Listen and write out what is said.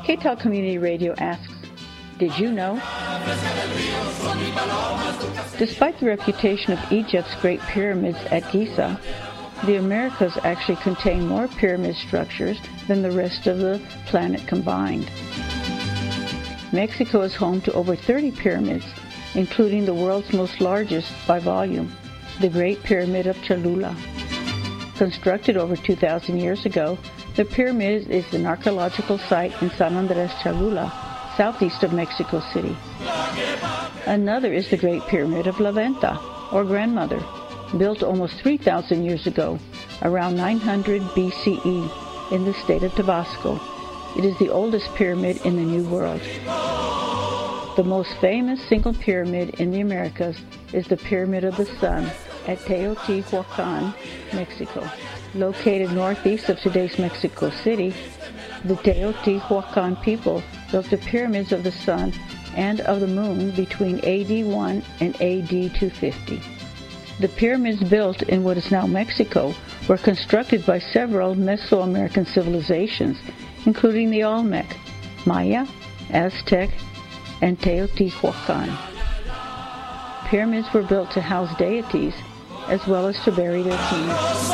KTAL Community Radio asks, did you know? Despite the reputation of Egypt's Great Pyramids at Giza, the Americas actually contain more pyramid structures than the rest of the planet combined. Mexico is home to over 30 pyramids, including the world's most largest by volume, the Great Pyramid of Cholula. Constructed over 2,000 years ago, the pyramid is an archaeological site in San Andres Cholula, southeast of Mexico City. Another is the Great Pyramid of La Venta, or Grandmother, built almost 3,000 years ago, around 900 BCE, in the state of Tabasco. It is the oldest pyramid in the New World. The most famous single pyramid in the Americas is the Pyramid of the Sun at Teotihuacan, Mexico. Located northeast of today's Mexico City, the Teotihuacan people built the pyramids of the sun and of the moon between AD 1 and AD 250. The pyramids built in what is now Mexico were constructed by several Mesoamerican civilizations, including the Olmec, Maya, Aztec, and Teotihuacan. Pyramids were built to house deities as well as to bury their kings.